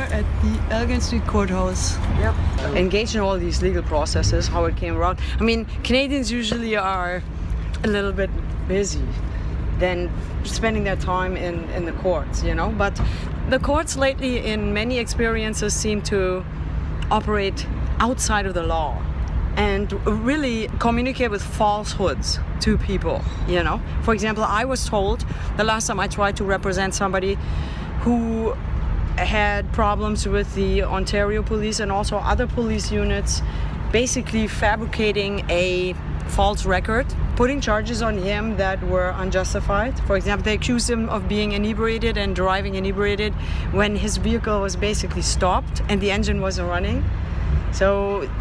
at the Elgin Street Courthouse. Yep. Engaged in all these legal processes, how it came around. I mean, Canadians usually are a little bit busy than spending their time in the courts, you know. But the courts lately, in many experiences, seem to operate outside of the law and really communicate with falsehoods to people, you know. For example, I was told the last time I tried to represent somebody who had problems with the Ontario police and also other police units, basically fabricating a false record, putting charges on him that were unjustified. For example, they accused him of being inebriated and driving inebriated when his vehicle was basically stopped and the engine wasn't running. So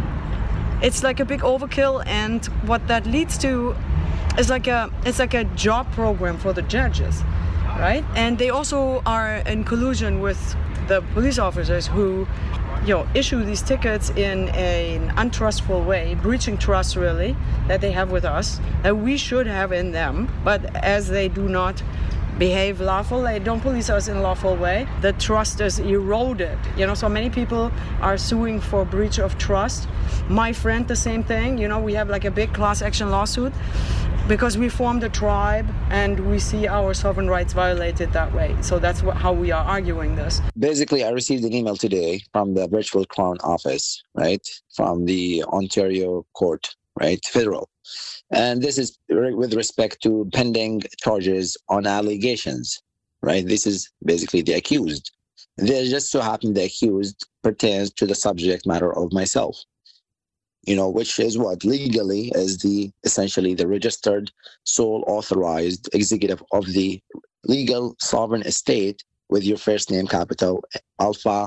it's like a big overkill, and what that leads to is like a job program for the judges, right? And they also are in collusion with the police officers who, you know, issue these tickets in an untrustful way, breaching trust really that they have with us, that we should have in them. But as they do not behave lawful, they don't police us in a lawful way, the trust is eroded. You know, so many people are suing for breach of trust. My friend, the same thing. You know, we have like a big class action lawsuit because we formed a tribe and we see our sovereign rights violated that way. So that's how we are arguing this. Basically, I received an email today from the Virtual Crown Office, right? From the Ontario Court, right? Federal. And this is with respect to pending charges on allegations, right? This is basically the accused. There just so happen the accused pertains to the subject matter of myself, you know, which is what legally is essentially the registered sole authorized executive of the legal sovereign estate with your first name capital, Alpha,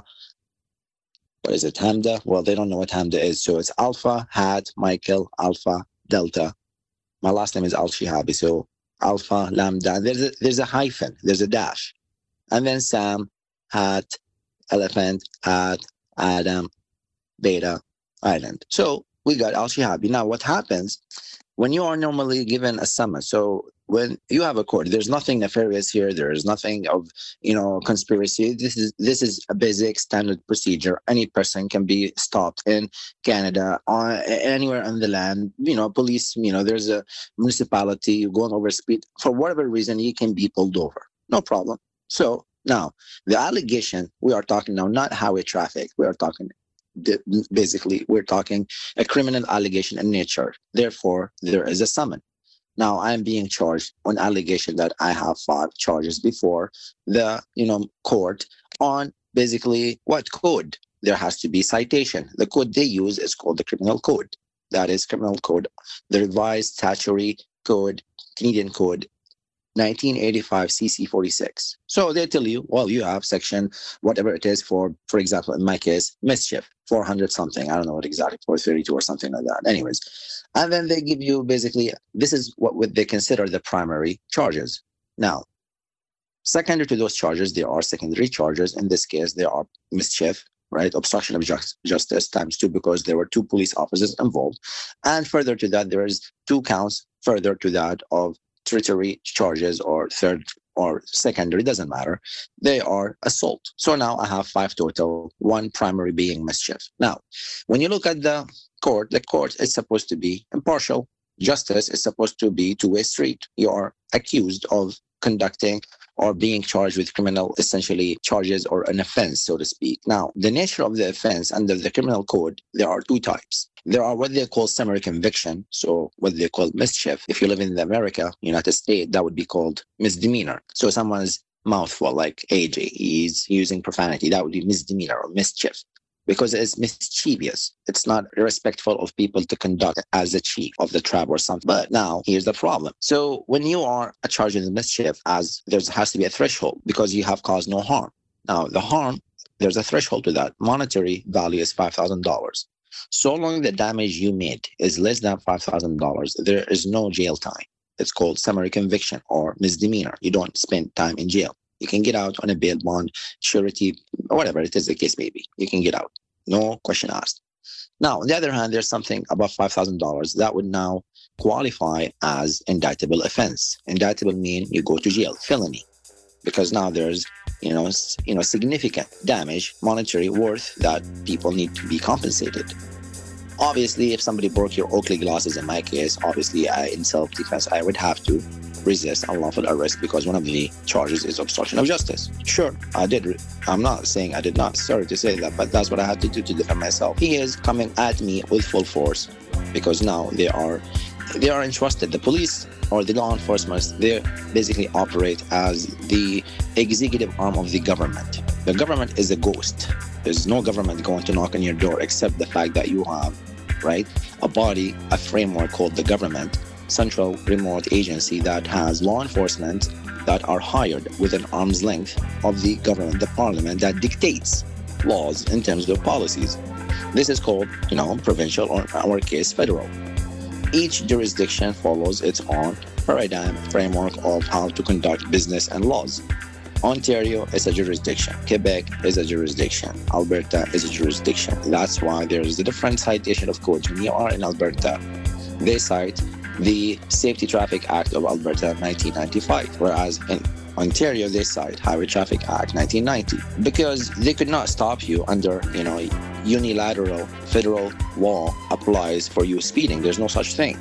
what is it, Hamda? Well, they don't know what Hamda is. So it's Alpha, Hat, Michael, Alpha, Delta. My last name is Al-Shihabi, so Alpha, Lambda. There's a hyphen, there's a dash. And then Sam, Hat, Elephant, Hat, Adam, Beta, Island. So we got Al-Shihabi. Now, what happens when you are normally given a summons? So when you have a court, there's nothing nefarious here. There is nothing of, you know, conspiracy. This is a basic standard procedure. Any person can be stopped in Canada or anywhere on the land. You know, police, you know, there's a municipality, you're going over speed. For whatever reason, you can be pulled over. No problem. So now the allegation we are talking now, not highway traffic. We are talking basically, we're talking a criminal allegation in nature. Therefore, there is a summons. Now, I'm being charged on allegation that I have filed charges before the, you know, court on basically what code? There has to be citation. The code they use is called the Criminal Code. That is Criminal Code, the revised statutory code, Canadian Code, 1985 CC 46. So they tell you, well, you have section, whatever it is for example, in my case, mischief, 400 something. I don't know what exactly, 432 or something like that. Anyways. And then they give you basically, this is what they consider the primary charges. Now, secondary to those charges, there are secondary charges. In this case, there are mischief, right? Obstruction of justice ×2 because there were 2 police officers involved. And further to that, there is 2 counts further to that of tertiary charges or third or secondary, doesn't matter. They are assault. So now I have 5 total, 1 primary being mischief. Now, when you look at the court is supposed to be impartial. Justice is supposed to be two-way street. You are accused of conducting or being charged with criminal, essentially charges or an offense, so to speak. Now, the nature of the offense under the criminal code, there are 2 types. There are what they call summary conviction, so what they call mischief. If you live in America, United States, that would be called misdemeanor. So someone's mouthful, like AJ, he's using profanity, that would be misdemeanor or mischief, because it's mischievous. It's not respectful of people to conduct as a chief of the tribe or something. But now, here's the problem. So when you are charged with mischief, as there has to be a threshold because you have caused no harm. Now, the harm, there's a threshold to that. Monetary value is $5,000. So long the damage you made is less than $5,000, there is no jail time. It's called summary conviction or misdemeanor. You don't spend time in jail. You can get out on a bail bond, surety, whatever it is the case may be. You can get out. No question asked. Now, on the other hand, there's something above $5,000 that would now qualify as indictable offense. Indictable mean you go to jail, felony. because now there's significant damage, monetary worth that people need to be compensated. Obviously, if somebody broke your Oakley glasses, in my case, obviously in self-defense, I would have to resist unlawful arrest because one of the charges is obstruction of justice. Sure, I did. I'm not saying I did not. Sorry to say that, but that's what I had to do to defend myself. He is coming at me with full force because now they are entrusted. The police or the law enforcement, they basically operate as the executive arm of the government. The government is a ghost. There's no government going to knock on your door except the fact that you have, right, a body, a framework called the government, central remote agency that has law enforcement that are hired within arm's length of the government, the parliament, that dictates laws in terms of policies. This is called, provincial, or in our case, federal. Each jurisdiction follows its own paradigm framework of how to conduct business and laws. Ontario is a jurisdiction. Quebec is a jurisdiction. Alberta is a jurisdiction. That's why there is a different citation of codes. When you are in Alberta, they cite the Safety Traffic Act of Alberta 1995, whereas in Ontario, they cite Highway Traffic Act 1990, because they could not stop you under, unilateral federal law applies for you speeding. There's no such thing,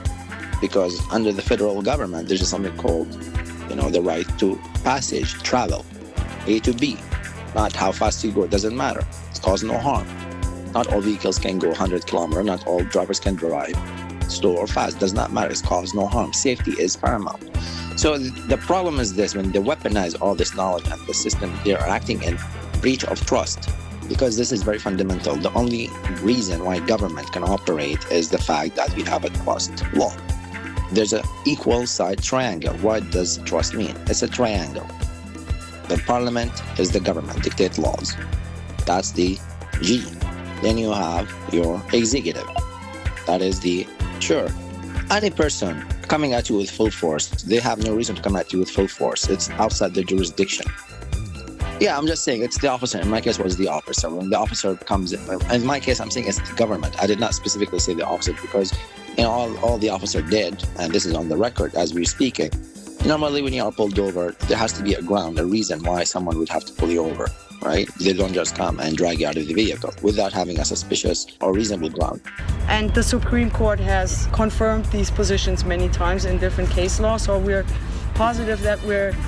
because under the federal government, there's just something called, the right to passage, travel, A to B, not how fast you go. It doesn't matter. It's cause no harm. Not all vehicles can go 100 kilometers. Not all drivers can drive slow or fast. Does not matter. It's cause no harm. Safety is paramount. So the problem is this: when they weaponize all this knowledge and the system, they're acting in breach of trust, because this is very fundamental. The only reason why government can operate is the fact that we have a trust law. There's an equal side triangle. What does trust mean? It's a triangle. The parliament is the government, dictate laws. That's the G. Then you have your executive. That is the sure. Any person coming at you with full force, they have no reason to come at you with full force. It's outside their jurisdiction. Yeah, I'm just saying it's the officer. In my case, it was the officer. When the officer comes in my case, I'm saying it's the government. I did not specifically say the officer because all the officer did, and this is on the record as we're speaking, normally when you are pulled over, there has to be a ground, a reason why someone would have to pull you over, right? They don't just come and drag you out of the vehicle without having a suspicious or reasonable ground. And the Supreme Court has confirmed these positions many times in different case law, so we're positive that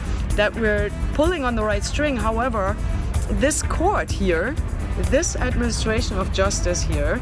we're pulling on the right string. However, this court here, this administration of justice here,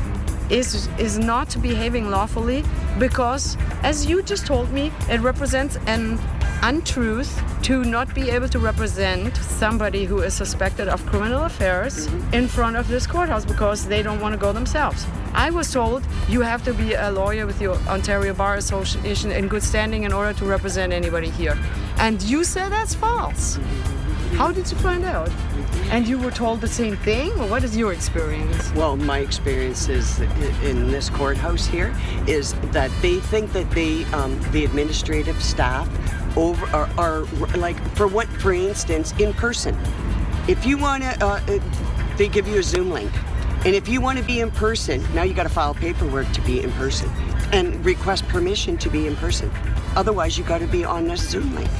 is not behaving lawfully because, as you just told me, it represents an untruth to not be able to represent somebody who is suspected of criminal affairs in front of this courthouse because they don't want to go themselves. I was told you have to be a lawyer with your Ontario Bar Association in good standing in order to represent anybody here. And you said that's false. How did you find out? And you were told the same thing? Or what is your experience? Well, my experience is in this courthouse here is that they think that the administrative staff are like, for instance, in person. If you want to, they give you a Zoom link. And if you want to be in person, now you got to file paperwork to be in person and request permission to be in person. Otherwise, you got to be on this Zoom link.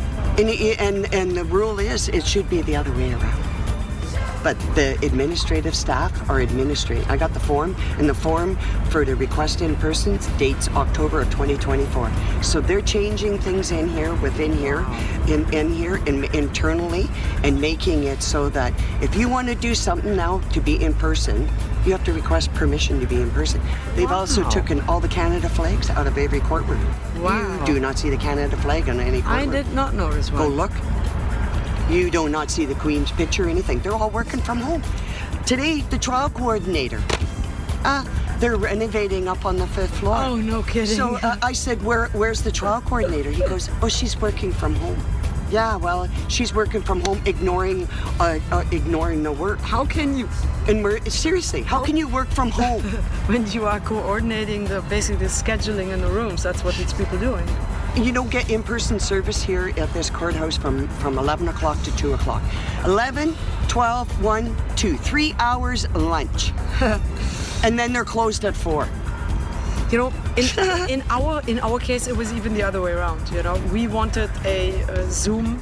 And the rule is it should be the other way around. But the administrative staff are administrating. I got the form, and the form for the request in person dates October of 2024. So they're changing things in here, within here, in here, internally, and making it so that if you want to do something now to be in person, you have to request permission to be in person. They've also taken all the Canada flags out of every courtroom. Wow. You do not see the Canada flag on any courtroom. I did not notice one. Go look. You do not see the Queen's picture or anything. They're all working from home. Today, the trial coordinator, they're renovating up on the 5th floor. Oh, no kidding. So I said, where's the trial coordinator? He goes, oh, she's working from home. Yeah, well, she's working from home, ignoring the work. How can you? And seriously, how can you work from home? When you are coordinating basically the scheduling in the rooms, that's what these people doing. You don't get in-person service here at this courthouse from 11 o'clock to 2 o'clock. 11, 12, 1, 2, 3 hours lunch. And then they're closed at 4. You know, in our case, it was even the other way around. You know, we wanted a Zoom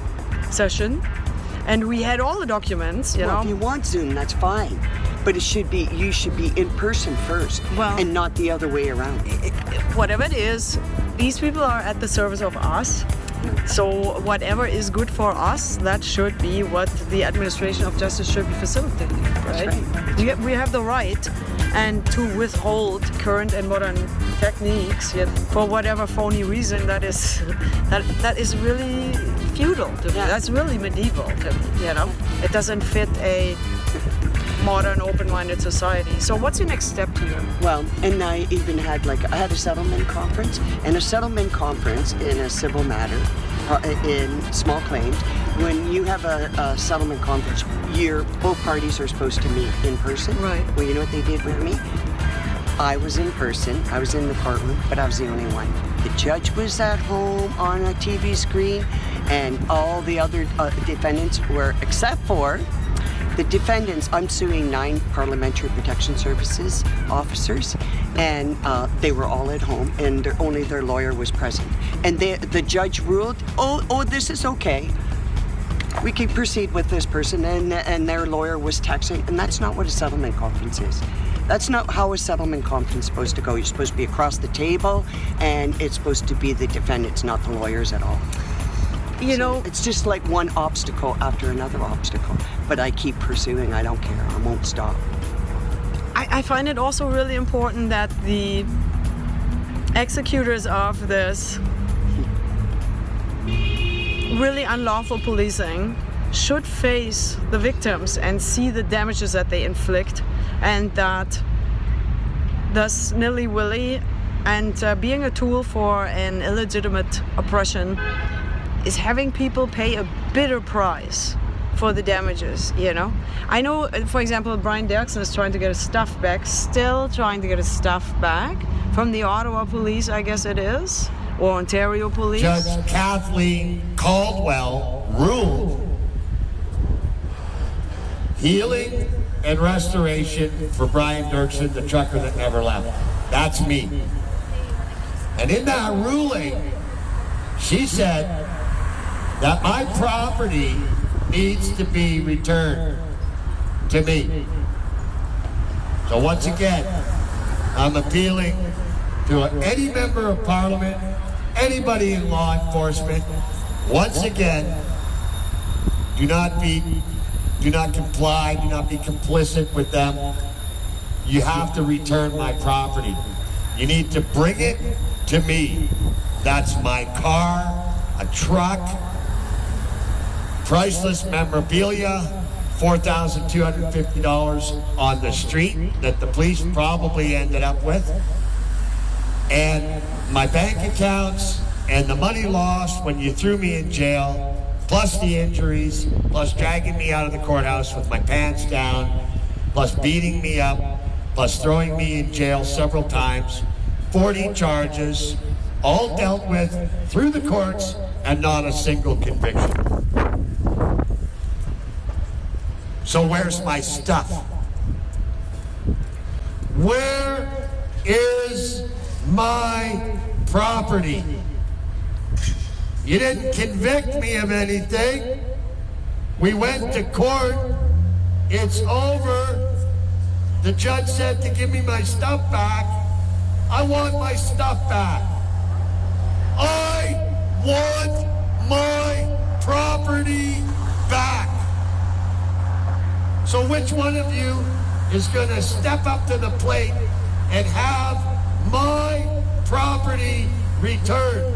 session, and we had all the documents, you know. If you want Zoom, that's fine. But you should be in person first, and not the other way around. Whatever it is, these people are at the service of us. So whatever is good for us, that should be what the administration of justice should be facilitating, right? That's right. We have the right and to withhold current and modern techniques, yet for whatever phony reason that is really feudal to me. That's really medieval to me, you know. It doesn't fit a modern, open-minded society. So what's your next step here? Well, and I even had I had a settlement conference, and a settlement conference in a civil matter in small claims. When you have a settlement conference, both parties are supposed to meet in person. Right. Well, you know what they did with me? I was in person, I was in the courtroom, but I was the only one. The judge was at home on a TV screen, and all the other defendants were, except for the defendants. I'm suing 9 Parliamentary Protection Services officers, and they were all at home, and only their lawyer was present. And the judge ruled, oh, this is okay. We can proceed with this person, and their lawyer was texting, and that's not what a settlement conference is. That's not how a settlement conference is supposed to go. You're supposed to be across the table, and it's supposed to be the defendants, not the lawyers at all. You know, it's just like one obstacle after another obstacle. But I keep pursuing. I don't care. I won't stop. I find it also really important that the executors of this really unlawful policing should face the victims and see the damages that they inflict, and that thus nilly-willy and being a tool for an illegitimate oppression is having people pay a bitter price for the damages, you know. I know, for example, Brian Derksen is trying to get his stuff back, still trying to get his stuff back from the Ottawa police, I guess it is, or Ontario police. Judge Kathleen Caldwell ruled healing and restoration for Brian Derksen, the trucker that never left. That's me. And in that ruling, she said that my property needs to be returned to me. So once again, I'm appealing to any member of Parliament, anybody in law enforcement. Once again, do not comply, do not be complicit with them. You have to return my property. You need to bring it to me. That's my car, a truck, priceless memorabilia, $4,250 on the street that the police probably ended up with, and my bank accounts and the money lost when you threw me in jail, plus the injuries, plus dragging me out of the courthouse with my pants down, plus beating me up, plus throwing me in jail several times, 40 charges, all dealt with through the courts and not a single conviction. So where's my stuff? Where is my property? You didn't convict me of anything. We went to court. It's over. The judge said to give me my stuff back. I want my stuff back. I want my property back. So which one of you is going to step up to the plate and have my property returned?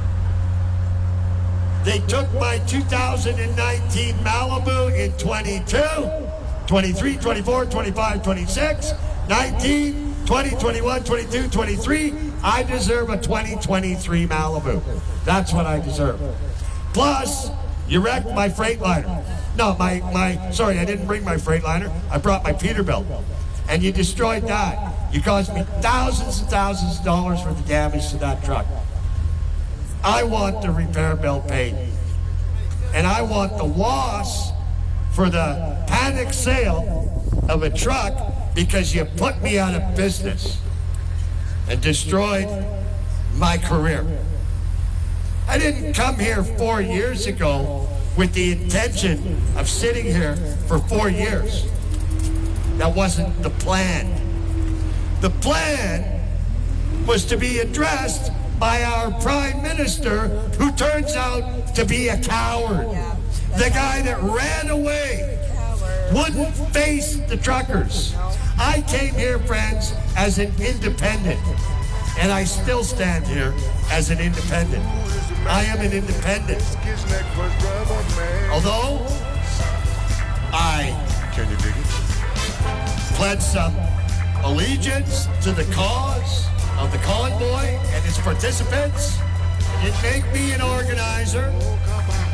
They took my 2019 Malibu in 22, 23, 24, 25, 26, 19, 20, 21, 22, 23. I deserve a 2023 Malibu. That's what I deserve. Plus, you wrecked my Freightliner. No, sorry, I didn't bring my Freightliner. I brought my Peterbilt. And you destroyed that. You caused me thousands and thousands of dollars worth of damage to that truck. I want the repair bill paid. And I want the loss for the panic sale of a truck because you put me out of business and destroyed my career. I didn't come here 4 years ago with the intention of sitting here for 4 years. That wasn't the plan. The plan was to be addressed by our Prime Minister, who turns out to be a coward. The guy that ran away, wouldn't face the truckers. I came here, friends, as an independent, and I still stand here as an independent. I am an independent. Although I pledged some allegiance to the cause of the convoy and its participants, it didn't make me an organizer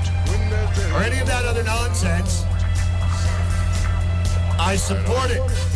or any of that other nonsense. I support it.